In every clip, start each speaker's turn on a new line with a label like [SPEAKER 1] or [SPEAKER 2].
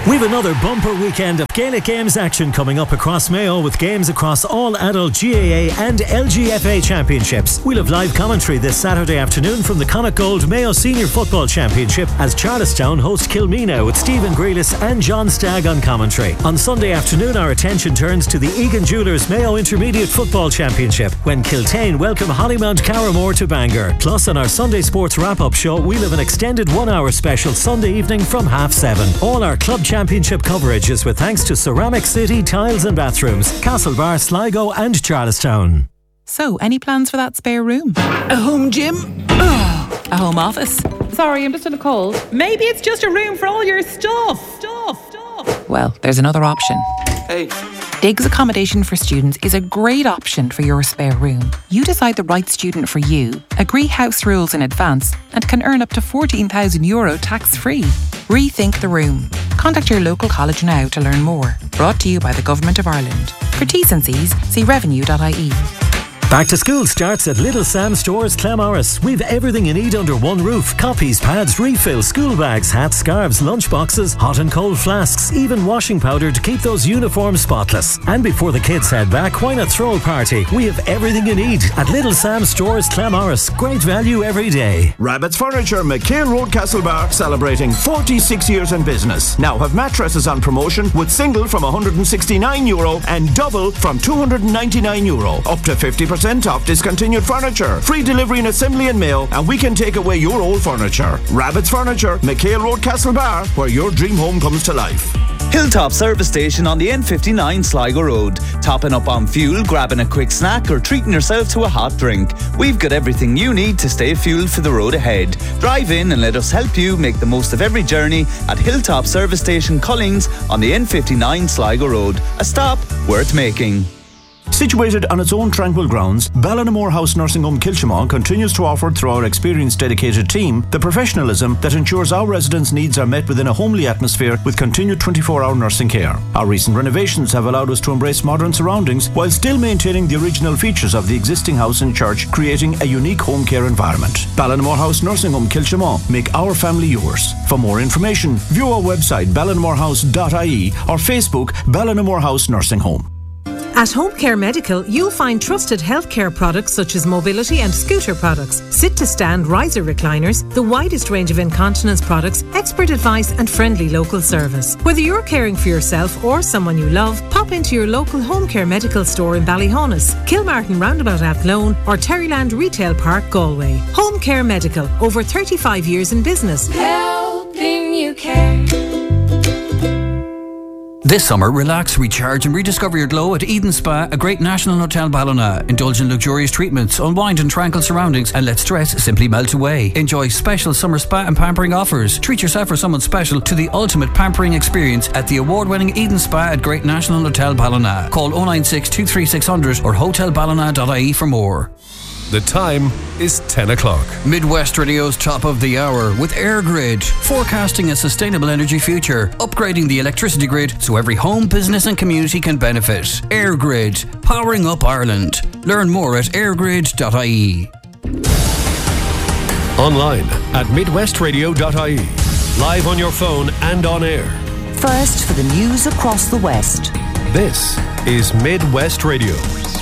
[SPEAKER 1] We've another bumper weekend of Gaelic Games action coming up across Mayo, with games across all adult GAA and LGFA championships. We'll have live commentary this Saturday afternoon from the Connacht Gold Mayo Senior Football Championship as Charlestown host Kilmena, with Stephen Grealis and John Stagg on commentary. On Sunday afternoon, our attention turns to the Egan Jewellers Mayo Intermediate Football Championship when Kiltane welcome Hollymount Carramore to Bangor. Plus, on our Sunday Sports wrap-up show, we'll have an extended 1-hour special Sunday evening from 7:30. All our club championship coverage is with thanks to Ceramic City Tiles and Bathrooms, Castlebar, Sligo and Charlestown.
[SPEAKER 2] So, any plans for that spare room?
[SPEAKER 3] A home gym?
[SPEAKER 2] A home office?
[SPEAKER 4] Sorry, I'm just in a cold. Maybe it's just a room for all your stuff.
[SPEAKER 2] Well, there's another option.
[SPEAKER 3] Hey.
[SPEAKER 2] Diggs Accommodation for Students is a great option for your spare room. You decide the right student for you, agree house rules in advance, and can earn up to €14,000 tax-free. Rethink the room. Contact your local college now to learn more. Brought to you by the Government of Ireland. For T's and C's, see revenue.ie.
[SPEAKER 1] Back to school starts at Little Sam Stores, Clamorris. We've everything you need under one roof. Copies, pads, refills, school bags, hats, scarves, lunch boxes, hot and cold flasks, even washing powder to keep those uniforms spotless. And before the kids head back, why not throw a party? We have everything you need at Little Sam Stores, Clamorris. Great value every day.
[SPEAKER 5] Rabbit's Furniture, McHale Road, Castlebar, celebrating 46 years in business. Now have mattresses on promotion with single from €169 and double from €299. Up to 50% off discontinued furniture. Free delivery and assembly in Mayo, and we can take away your old furniture. Rabbit's Furniture, McHale Road, Castlebar, where your dream home comes to life.
[SPEAKER 6] Hilltop Service Station on the N59 Sligo Road. Topping up on fuel, grabbing a quick snack or treating yourself to a hot drink. We've got everything you need to stay fueled for the road ahead. Drive in and let us help you make the most of every journey at Hilltop Service Station Collings on the N59 Sligo Road. A stop worth making.
[SPEAKER 5] Situated on its own tranquil grounds, Ballinamore House Nursing Home Kilchimau continues to offer, through our experienced dedicated team, the professionalism that ensures our residents' needs are met within a homely atmosphere with continued 24-hour nursing care. Our recent renovations have allowed us to embrace modern surroundings while still maintaining the original features of the existing house and church, creating a unique home care environment. Ballinamore House Nursing Home Kilchimau. Make our family yours. For more information, view our website ballinamorehouse.ie or Facebook Ballinamore House Nursing Home.
[SPEAKER 7] At Home Care Medical, you'll find trusted healthcare products such as mobility and scooter products, sit-to-stand riser recliners, the widest range of incontinence products, expert advice and friendly local service. Whether you're caring for yourself or someone you love, pop into your local Home Care Medical store in Ballyhonus, Kilmartin Roundabout Athlone or Terryland Retail Park, Galway. Home Care Medical, over 35 years in business.
[SPEAKER 8] Helping you care.
[SPEAKER 9] This summer, relax, recharge and rediscover your glow at Eden Spa, a great national hotel Ballina. Indulge in luxurious treatments, unwind in tranquil surroundings and let stress simply melt away. Enjoy special summer spa and pampering offers. Treat yourself or someone special to the ultimate pampering experience at the award-winning Eden Spa at Great National Hotel Ballina. Call 096 23600 or hotelballina.ie for more.
[SPEAKER 10] The time is 10 o'clock.
[SPEAKER 9] Midwest Radio's top of the hour with EirGrid, forecasting a sustainable energy future, upgrading the electricity grid so every home, business and community can benefit. EirGrid, powering up Ireland. Learn more at eirgrid.ie.
[SPEAKER 10] Online at midwestradio.ie. Live on your phone and on air.
[SPEAKER 11] First for the news across the West.
[SPEAKER 10] This is Midwest Radio.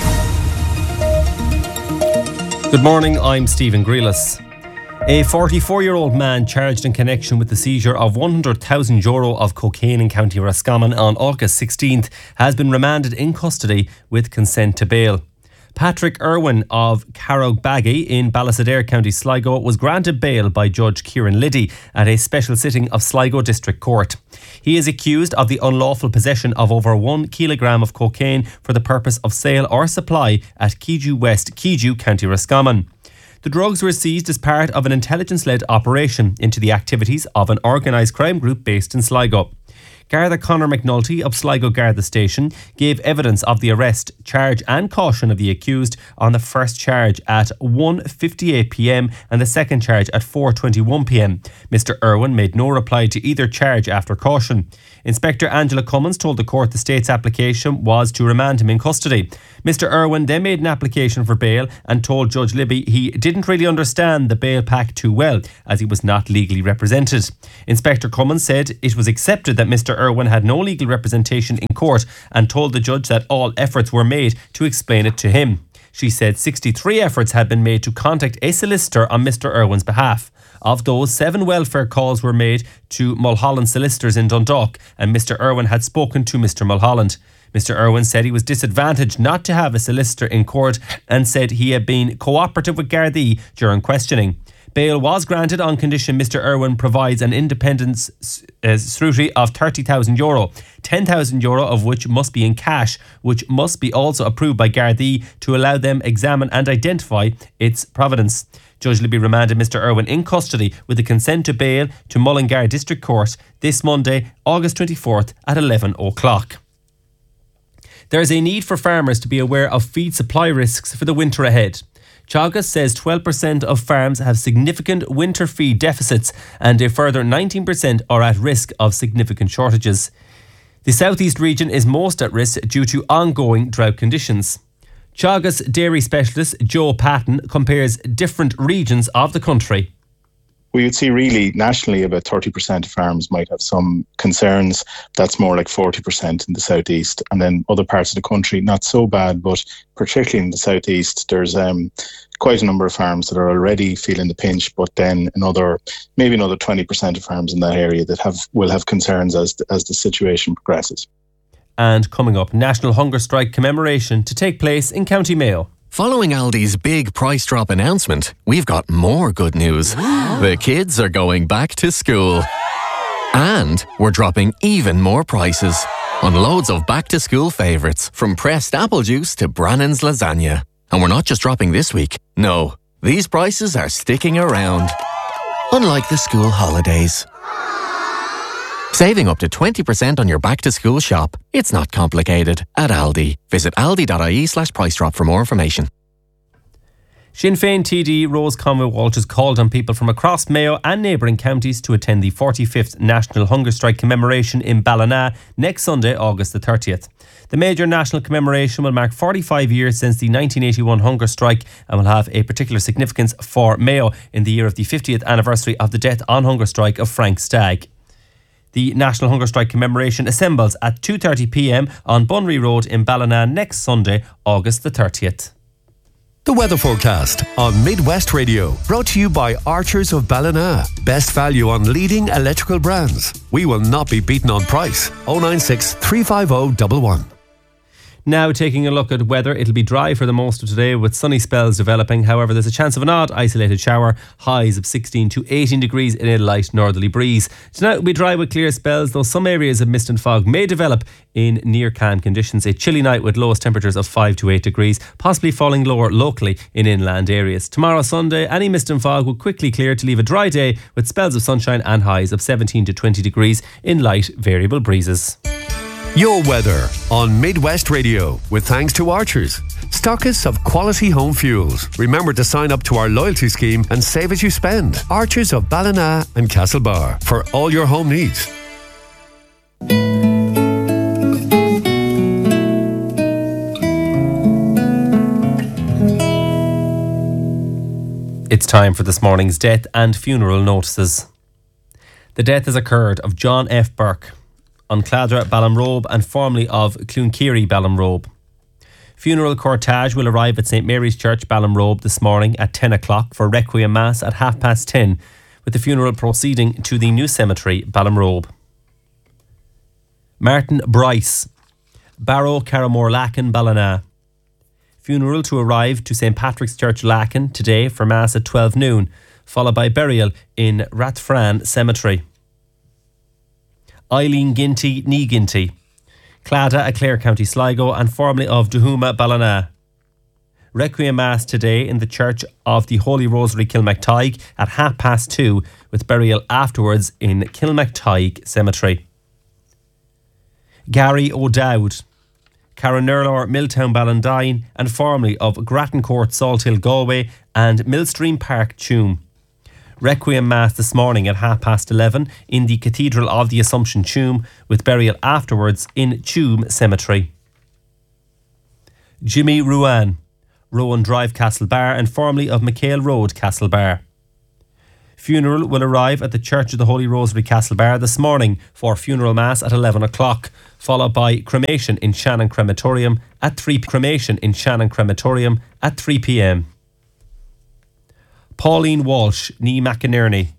[SPEAKER 12] Good morning, I'm Stephen Grealis. A 44-year-old man charged in connection with the seizure of €100,000 of cocaine in County Roscommon on August 16th has been remanded in custody with consent to bail. Patrick Irwin of Carrogbaggy in Ballysadare, County Sligo, was granted bail by Judge Kieran Liddy at a special sitting of Sligo District Court. He is accused of the unlawful possession of over 1 kilogram of cocaine for the purpose of sale or supply at Keeju West, Keeju, County Roscommon. The drugs were seized as part of an intelligence-led operation into the activities of an organised crime group based in Sligo. Garda Conor McNulty of Sligo Garda Station gave evidence of the arrest, charge and caution of the accused on the first charge at 1:58pm and the second charge at 4:21pm. Mr Irwin made no reply to either charge after caution. Inspector Angela Cummins told the court the state's application was to remand him in custody. Mr Irwin then made an application for bail and told Judge Libby he didn't really understand the bail pack too well as he was not legally represented. Inspector Cummins said it was accepted that Mr Mr. Irwin had no legal representation in court and told the judge that all efforts were made to explain it to him. She said 63 efforts had been made to contact a solicitor on Mr. Irwin's behalf. Of those, 7 welfare calls were made to Mulholland solicitors in Dundalk, and Mr. Irwin had spoken to Mr. Mulholland. Mr. Irwin said he was disadvantaged not to have a solicitor in court and said he had been cooperative with Gardaí during questioning. Bail was granted on condition Mr. Irwin provides an independent scrutiny of €30,000, €10,000 of which must be in cash, which must be also approved by Gardaí to allow them examine and identify its provenance. Judge Libby remanded Mr. Irwin in custody with the consent to bail to Mullingar District Court this Monday, August 24th at 11 o'clock. There is a need for farmers to be aware of feed supply risks for the winter ahead. Teagasc says 12% of farms have significant winter feed deficits and a further 19% are at risk of significant shortages. The southeast region is most at risk due to ongoing drought conditions. Teagasc dairy specialist Joe Patton compares different regions of the country.
[SPEAKER 3] We would see really nationally about 30% of farms might have some concerns. That's more like 40% in the southeast. And then other parts of the country, not so bad, but particularly in the southeast, there's quite a number of farms that are already feeling the pinch, but then maybe another 20% of farms in that area that will have concerns as the situation progresses.
[SPEAKER 12] And coming up, National Hunger Strike commemoration to take place in County Mayo.
[SPEAKER 13] Following Aldi's big price drop announcement, we've got more good news. The kids are going back to school. And we're dropping even more prices on loads of back-to-school favourites, from pressed apple juice to Brannan's lasagna. And we're not just dropping this week. No, these prices are sticking around. Unlike the school holidays. Saving up to 20% on your back-to-school shop. It's not complicated at Aldi. Visit aldi.ie/price drop for more information.
[SPEAKER 12] Sinn Féin TD Rose Conway-Walsh has called on people from across Mayo and neighbouring counties to attend the 45th National Hunger Strike commemoration in Ballina next Sunday, August the 30th. The major national commemoration will mark 45 years since the 1981 hunger strike and will have a particular significance for Mayo in the year of the 50th anniversary of the death on hunger strike of Frank Stagg. The National Hunger Strike commemoration assembles at 2:30pm on Bunry Road in Ballina next Sunday, August the 30th.
[SPEAKER 10] The weather forecast on Midwest Radio, brought to you by Archers of Ballina. Best value on leading electrical brands. We will not be beaten on price. 096 350 11.
[SPEAKER 12] Now taking a look at weather, it'll be dry for the most of today with sunny spells developing. However, there's a chance of an odd isolated shower. Highs of 16 to 18 degrees in a light northerly breeze. Tonight will be dry with clear spells, though some areas of mist and fog may develop in near calm conditions. A chilly night with lowest temperatures of 5 to 8 degrees, possibly falling lower locally in inland areas. Tomorrow Sunday, any mist and fog will quickly clear to leave a dry day with spells of sunshine and highs of 17 to 20 degrees in light variable breezes.
[SPEAKER 10] Your weather on Midwest Radio, with thanks to Archers, stockists of quality home fuels. Remember to sign up to our loyalty scheme and save as you spend. Archers of Ballina and Castlebar for all your home needs.
[SPEAKER 12] It's time for this morning's death and funeral notices. The death has occurred of John F. Burke, on Cladra Ballinrobe and formerly of Cloonkiri Ballinrobe. Funeral cortege will arrive at St Mary's Church Ballinrobe this morning at 10 o'clock for Requiem Mass at 10:30, with the funeral proceeding to the new cemetery Ballinrobe. Martin Bryce, Barrow Carramore Lacken Ballina. Funeral to arrive to St Patrick's Church Lacken today for Mass at 12 noon, followed by burial in Rathfran Cemetery. Eileen Ginty, Ní Ginty, Clada, Clare County Sligo and formerly of Dohuma Ballina. Requiem Mass today in the Church of the Holy Rosary Kilmacthaig at 2:30, with burial afterwards in Kilmacthaig Cemetery. Gary O'Dowd, Carranurlor, Milltown Ballandine and formerly of Grattancourt, Salthill, Galway and Millstream Park, Tuam. Requiem Mass this morning at 11:30 in the Cathedral of the Assumption, Tuam, with burial afterwards in Tuam Cemetery. Jimmy Ruan, Rowan Drive, Castlebar and formerly of McHale Road, Castlebar. Funeral will arrive at the Church of the Holy Rosary, Castlebar this morning for funeral mass at 11 o'clock, followed by cremation in Shannon Crematorium at 3 p.m. Pauline Walsh, ní McInerney,